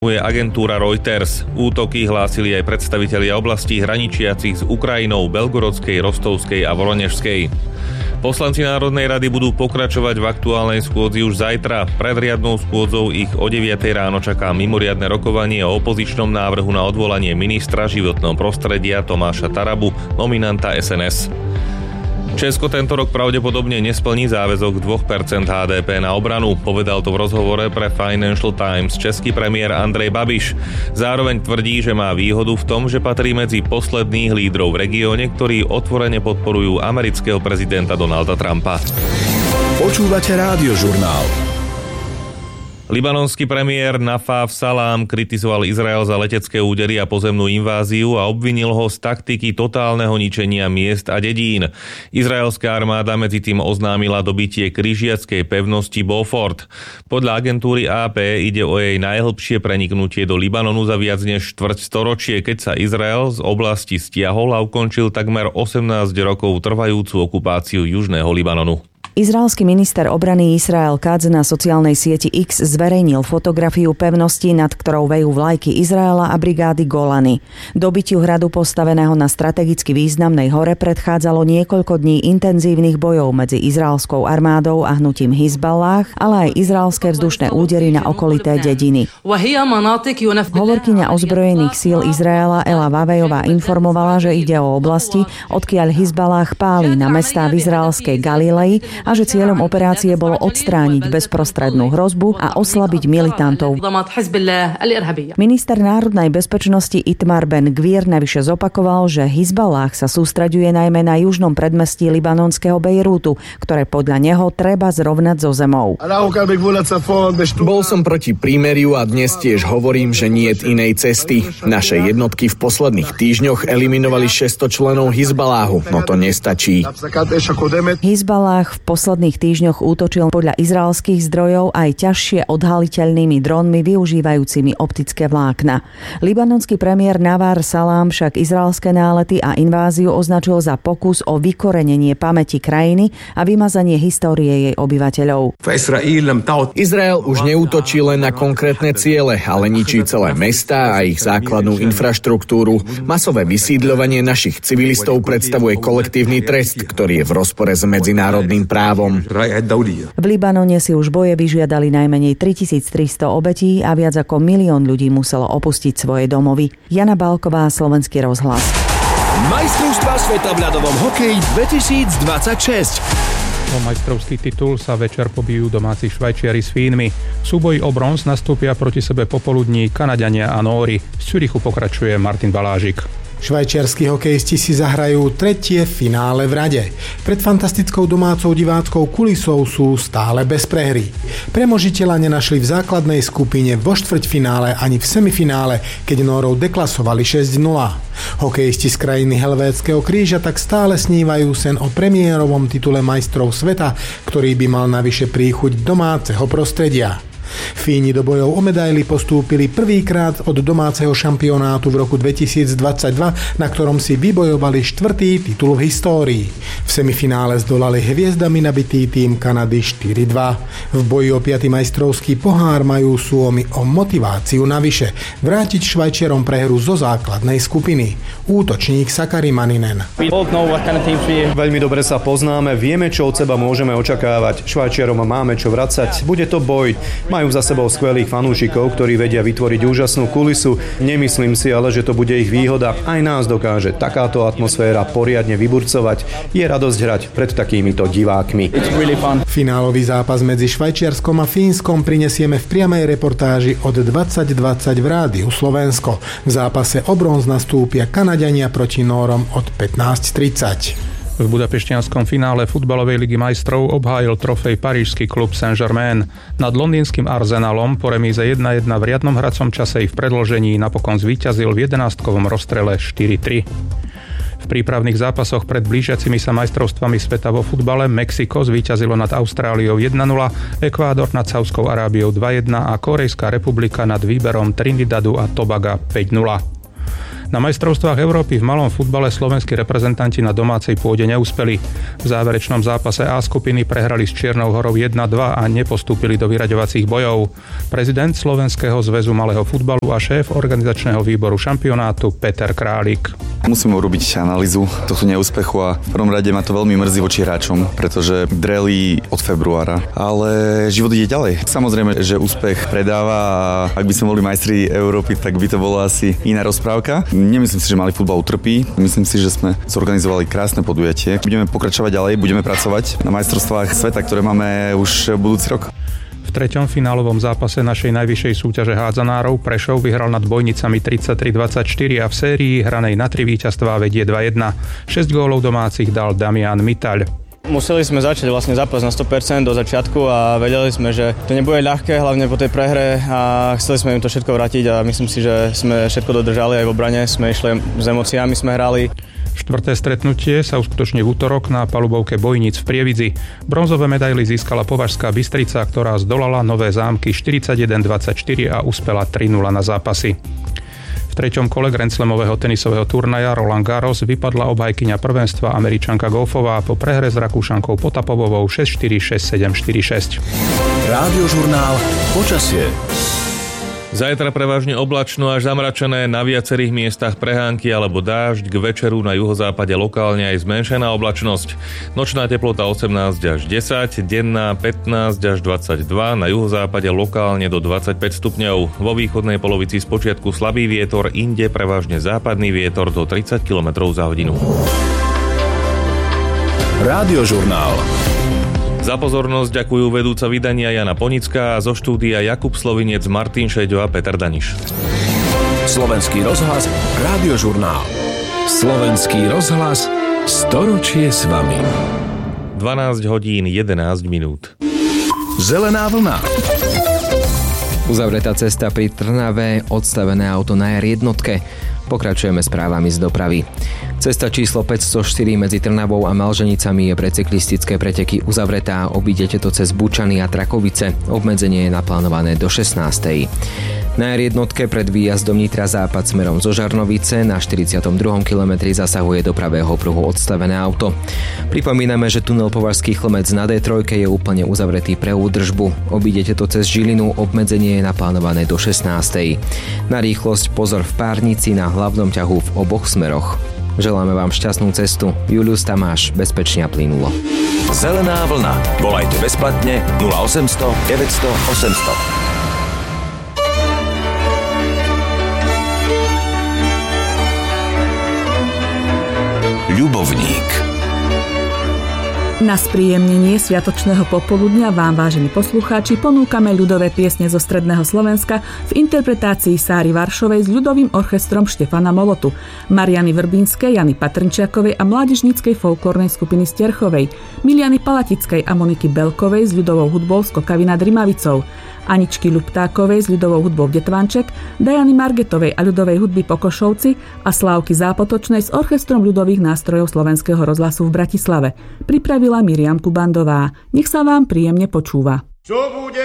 Agentúra Reuters. Útoky hlásili aj predstavitelia oblastí hraničiacich s Ukrajinou, Belgorodskej, Rostovskej a Voronežskej. Poslanci Národnej rady budú pokračovať v aktuálnej schôdzi už zajtra. Pred riadnou schôdzou ich o 9 ráno čaká mimoriadne rokovanie o opozičnom návrhu na odvolanie ministra životného prostredia Tomáša Tarabu, nominanta SNS. Česko tento rok pravdepodobne nesplní záväzok 2% HDP na obranu, povedal to v rozhovore pre Financial Times český premiér Andrej Babiš. Zároveň tvrdí, že má výhodu v tom, že patrí medzi posledných lídrov v regióne, ktorí otvorene podporujú amerického prezidenta Donalda Trumpa. Počúvate Rádiožurnál. Libanonský premiér Nafáf Salám kritizoval Izrael za letecké údery a pozemnú inváziu a obvinil ho z taktiky totálneho ničenia miest a dedín. Izraelská armáda medzi tým oznámila dobitie križiackej pevnosti Beaufort. Podľa agentúry AP ide o jej najhlbšie preniknutie do Libanonu za viac než štvrťstoročie, keď sa Izrael z oblasti stiahol a ukončil takmer 18 rokov trvajúcu okupáciu južného Libanonu. Izraelský minister obrany Israel Katz na sociálnej sieti X zverejnil fotografiu pevnosti, nad ktorou vejú vlajky Izraela a brigády Golany. Dobitiu hradu postaveného na strategicky významnej hore predchádzalo niekoľko dní intenzívnych bojov medzi izraelskou armádou a hnutím Hizballah, ale aj izraelské vzdušné údery na okolité dediny. Hovorkyňa ozbrojených síl Izraela Ela Vavejová informovala, že ide o oblasti, odkiaľ Hizballah páli na mestá v izraelskej Galilei a že cieľom operácie bolo odstrániť bezprostrednú hrozbu a oslabiť militantov. Minister národnej bezpečnosti Itamar Ben Gvir navyše zopakoval, že Hizballah sa sústreďuje najmä na južnom predmestí libanonského Bejrútu, ktoré podľa neho treba zrovnať so zemou. Bol som proti prímeriu a dnes tiež hovorím, že niet inej cesty. Naše jednotky v posledných týždňoch eliminovali 600 členov Hizballáhu, no to nestačí. Hizballah v posledných týždňoch útočil podľa izraelských zdrojov aj ťažšie odhaliteľnými drónmi využívajúcimi optické vlákna. Libanonský premiér Nafáf Salám však izraelské nálety a inváziu označil za pokus o vykorenenie pamäti krajiny a vymazanie histórie jej obyvateľov. Izrael už neútočí len na konkrétne ciele, ale ničí celé mestá a ich základnú infraštruktúru. Masové vysídľovanie našich civilistov predstavuje kolektívny trest, ktorý je v rozpore s medzinárodným právom. V Libanone si už boje vyžiadali najmenej 3300 obetí a viac ako 1 000 000 ľudí muselo opustiť svoje domovy. Jana Bálková, Slovenský rozhlas. Majstrovstvá sveta v ľadovom hokeji 2026. O majstrovský titul sa večer pobijú domáci Švajčiari s Fínmi. V súboji o bronz nastúpia proti sebe popoludní Kanaďania a Nóri. Z Zürichu pokračuje Martin Balážik. Švajčiarski hokejisti si zahrajú 3. finále v rade. Pred fantastickou domácou diváckou kulisou sú stále bez prehry. Premožiteľa nenašli v základnej skupine vo štvrťfinále ani v semifinále, keď Nórov deklasovali 6-0. Hokejisti z krajiny Helvétskeho kríža tak stále snívajú sen o premiérovom titule majstrov sveta, ktorý by mal navyše príchuť domáceho prostredia. Fíni do bojov o medaily postúpili prvýkrát od domáceho šampionátu v roku 2022, na ktorom si vybojovali 4. titul v histórii. V semifinále zdolali hviezdami nabitý tým Kanady 4-2. V boji o 5. majstrovský pohár majú Suomi o motiváciu navyše vrátiť Švajčiarom prehru zo základnej skupiny. Útočník Sakari Maninen. Veľmi dobre sa poznáme, vieme, čo od seba môžeme očakávať. Švajčiarom máme čo vracať. Bude to boj. Majú za sebou skvelých fanúšikov, ktorí vedia vytvoriť úžasnú kulisu. Nemyslím si ale, že to bude ich výhoda. Aj nás dokáže takáto atmosféra poriadne vyburcovať. Je radosť hrať pred takýmito divákmi. Finálový zápas medzi Švajčiarskom a Fínskom prinesieme v priamej reportáži od 20:20 v Rádiu Slovensko. V zápase o bronz nastúpia Kanaďania proti Nórom od 15:30. V budapešťanskom finále futbalovej ligy majstrov obhájil trofej parížsky klub Saint-Germain. Nad londýnskym Arsenalom po remíze 1-1 v riadnom hracom čase i v predĺžení napokon zvíťazil v 11-kovom rozstrele 4-3. V prípravných zápasoch pred blížiacimi sa majstrovstvami sveta vo futbale Mexiko zvíťazilo nad Austráliou 1-0, Ekvádor nad Saudskou Arábiou 2-1 a Kórejská republika nad výberom Trinidadu a Tobaga 5-0. Na majstrovstvách Európy v malom futbale slovenskí reprezentanti na domácej pôde neúspeli. V záverečnom zápase A skupiny prehrali s Čiernou Horou 1-2 a nepostúpili do vyraďovacích bojov. Prezident Slovenského zväzu malého futbalu a šéf organizačného výboru šampionátu Peter Králik. Musíme urobiť analýzu tohto neúspechu a v prvom rade ma to veľmi mrzí voči hráčom, pretože dreli od februára, ale život ide ďalej. Samozrejme, že úspech predáva a ak by sme boli majstri Európy, tak by to bola asi iná rozprávka. Nemyslím si, že malý futbal utrpí. Myslím si, že sme zorganizovali krásne podujatie. Budeme pokračovať ďalej, budeme pracovať na majstrovstvách sveta, ktoré máme už budúci rok. V treťom finálovom zápase našej najvyššej súťaže hádzanárov Prešov vyhral nad Bojnicami 33-24 a v sérii hranej na 3 víťazstvá vedie 2-1. 6 gólov domácich dal Damian Mitaľ. Museli sme začať vlastne zápas na 100% do začiatku a vedeli sme, že to nebude ľahké, hlavne po tej prehre a chceli sme im to všetko vrátiť a myslím si, že sme všetko dodržali aj v obrane, sme išli s emóciami, sme hrali. Štvrté stretnutie sa uskutoční v utorok na palubovke Bojníc v Prievidzi. Bronzové medaily získala Považská Bystrica, ktorá zdolala Nové Zámky 41-24 a uspela 3-0 na zápasy. V treťom kole Grand Slamového tenisového turnaja Roland Garros vypadla obhajkyňa prvenstva Američanka Goffová po prehre s Rakúšankou Potapovovou 6-4, 6-7, 4-6. Rádiožurnál Počasie. Zajtra prevažne oblačno až zamračené, na viacerých miestach prehánky alebo dážď, k večeru na juhozápade lokálne aj zmenšená oblačnosť. Nočná teplota 18 až 10, denná 15 až 22, na juhozápade lokálne do 25 stupňov. Vo východnej polovici spočiatku slabý vietor, inde prevažne západný vietor do 30 km za hodinu. Rádiožurnál. Za pozornosť ďakujú vedúca vydania Jana Ponická a zo štúdia Jakub Slovinec, Martin Šeďo a Peter Daniš. Slovenský rozhlas, Rádiožurnál. Slovenský rozhlas, storočie s vami. 12 hodín 11 minút. Zelená vlna. Uzavretá cesta pri Trnave, odstavené auto na R1. Pokračujeme správami z dopravy. Cesta číslo 504 medzi Trnavou a Malženicami je pre cyklistické preteky uzavretá. Obídete to cez Bučany a Trakovice. Obmedzenie je naplánované do 16. Na R1 pred výjazdom Nitra západ smerom zo Žarnovice na 42. kilometri zasahuje do pravého pruhu odstavené auto. Pripomíname, že tunel Považský Chlmec na D3 je úplne uzavretý pre údržbu. Obídete to cez Žilinu, obmedzenie je naplánované do 16. Na rýchlosť pozor v Párnici na hlavnom ťahu v oboch smeroch. Želáme vám šťastnú cestu. Julius Tamáš, bezpečne a plynulo. Zelená vlna. Volajte bezplatne 0800 900 800. Ľubovník. Na spríjemnenie sviatočného popoludňa vám, vážení poslucháči, ponúkame ľudové piesne zo stredného Slovenska v interpretácii Sáry Varšovej s ľudovým orchestrom Štefana Molotu, Mariany Vrbínskej, Jany Patrnčiakovej a mládežníckej folklórnej skupiny Sterchovej, Miliany Palatickej a Moniky Belkovej s ľudovou hudbou z Kokavy nad Rimavicou, Aničky Ľuptákovej s ľudovou hudbou Detvanček, Dajany Margetovej a ľudovej hudby Pokošovci a Slávky Zápotočnej s orchestrom ľudových nástrojov Slovenského rozhlasu v Bratislave. Pripravila Miriam Kubandová. Nech sa vám príjemne počúva.